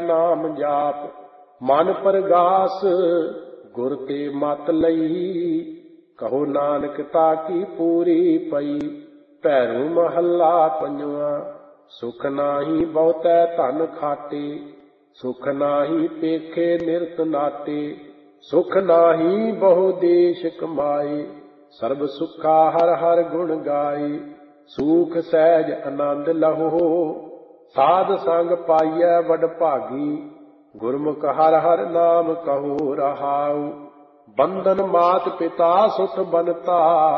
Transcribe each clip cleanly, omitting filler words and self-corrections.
नाम जाप। मन परगास गुर ते मत लई, कहो नानक ताकी पूरी पई। भैरू महला पंजवा। सुख नाही बहुतै धन खाटे, सुख नाही पेखे निरत नाटे। सुख नाही बहु देश कमाए, सर्ब सुखा हर हर गुण गाए। सूख सहज आनंद लहो, साध संग पाइयै वड भागी। गुरमुख हर हर नाम कहो रहाऊ। बंधन मात पिता सुत बनता,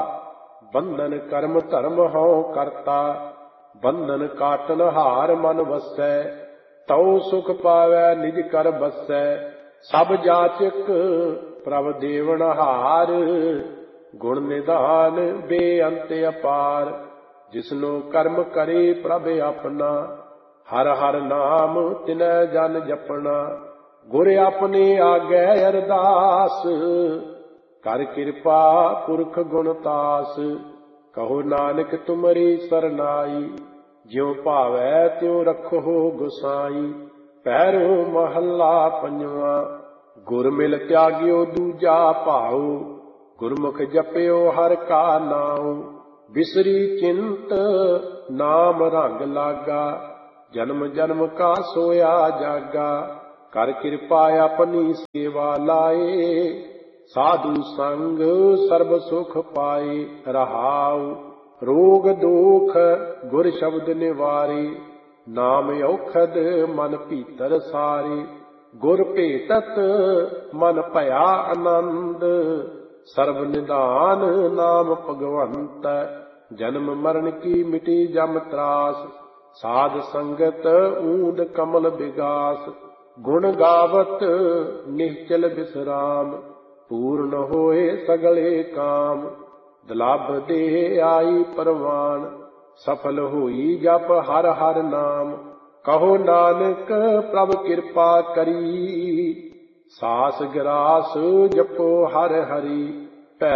बंधन कर्म धर्म हौ करता। बंधन काटन हार मन वसै, तौ सुख पावै निज कर बसै। सब जाचक प्रभ देवन हार, गुण निधान बेअंत अपार। जिसनो कर्म करे प्रभ अपना, हर हर नाम तिनै जन जपना। गुर अपने आगे अरदास, कर कृपा पुरख गुणतास। कहो नानक तुमरी सरनाई, ज्यों भावै त्यों रखो गोसाई। पैरो महला पंजवा। गुर मिल त्याग्यो दूजा भाऊ, गुरमुख जपियो हर का नाऊ। बिसरी चिंत नाम रंग लागा, जन्म जन्म का सोया जागा। कर कृपा अपनी सेवा लाए, साधु संग सर्ब सुख पाए। रहाऊ रोग दोख गुर शब्द निवारे, नाम औखद मन भीतर सारे। गुर भेटत मन भया आनंद, सर्व निधान नाम भगवंत। जन्म मरण की मिटी जम त्रास, साध संगत ऊंद कमल विगास। गुण गावत निश्चल विश्राम, पूर्ण होए सगले काम। दुलभ देह आई परवान, सफल होई जप हर हर नाम। कहो नानक प्रभ कृपा करी, सास ग्रास जपो हर हरि।